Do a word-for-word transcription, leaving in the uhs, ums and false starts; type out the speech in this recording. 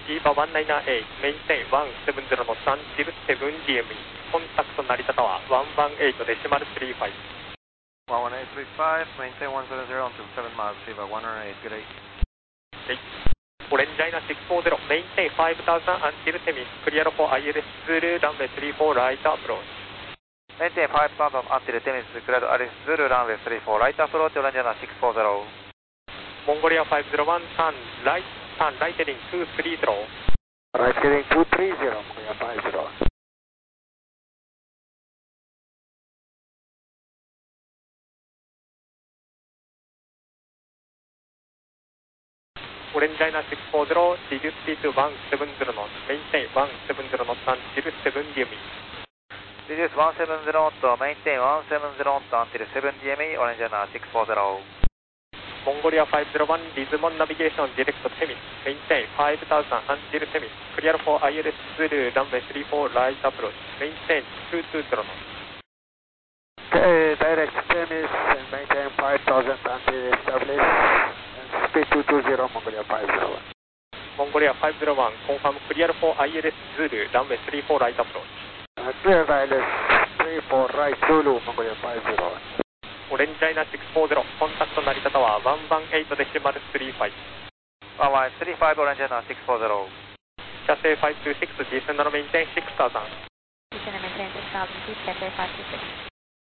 Viva one nine eight, maintain one seven zero knots until seven D M E. コンタクト成田タワーone one eightデシマルスリーファイブ。 one one eight three five, maintain one seven zero until seven miles, Viva one one eight, good eight. はい。オレンジアイナsix four zero, maintain five thousand until Temis, clear for I L S Zulu, runway three four right approach. Maintain five thousand until Temis, clear I L S Zulu, runway three four right approach, Orange Airlines six four zero. Mongolia five zero one, turn right, turn right heading two three zero. Right heading two three zero, Mongolia five zero. Orange Airlines six four zero, reduce speed to one seven zero knots, maintain one seven zero knots until seven D M E. Reduce one seven zero knot, maintain one seven zero knot until seven D M E, Orange Airlines six four zero. Mongolia five zero one, Lisbon navigation direct to Temis, maintain five thousand until Temis, clear for I L S Zulu, runway three four right approach, maintain two two zero knots. Okay, direct Temis and maintain five thousand until established and speed two two zero, Mongolia five zero one. Mongolia five zero one, confirm clear for I L S Zulu, runway three four right approach. Uh, clear I L S three four right Zulu, Mongolia five zero one. オレンジアイナsix four zero、コンタクト成田タワーone one eightデシマルスリーファイブ。 one one eight three five, Orange Airlines six four zero. キャセイfive two six、ディセンダーのメインテンsix thousand。 Descend and maintain six thousand feet, Cathay five two six.